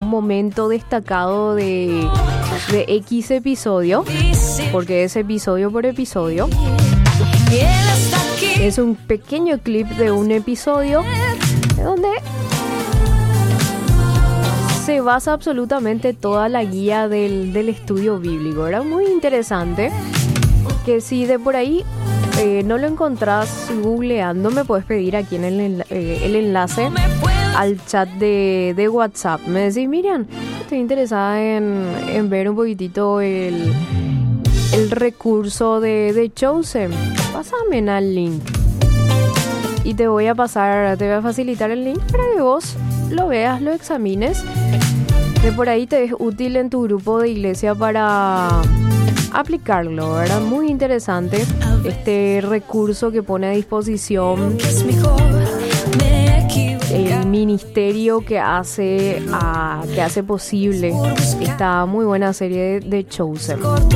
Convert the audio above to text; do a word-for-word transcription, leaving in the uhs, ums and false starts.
momento destacado de, de X episodio, porque es episodio por episodio. Es un pequeño clip de un episodio donde se basa absolutamente toda la guía del, del estudio bíblico. Era muy interesante, que si de por ahí eh, no lo encontrás googleando, me puedes pedir aquí en el, eh, el enlace al chat de, de WhatsApp. Me decís, Miriam, estoy interesada en, en ver un poquitito el, el recurso de, de Chosen. Pásame el link y te voy a pasar, te voy a facilitar el link para que vos lo veas, lo examines. De por ahí te es útil en tu grupo de iglesia para aplicarlo, ¿verdad? Muy interesante este recurso que pone a disposición el ministerio que hace, a, que hace posible esta muy buena serie de, de Chosen.